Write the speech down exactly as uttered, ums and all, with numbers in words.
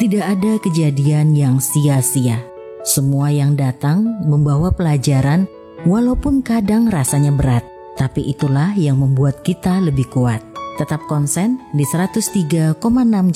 Tidak ada kejadian yang sia-sia. Semua yang datang membawa pelajaran walaupun kadang rasanya berat. Tapi itulah yang membuat kita lebih kuat. Tetap konsen di seratus tiga koma enam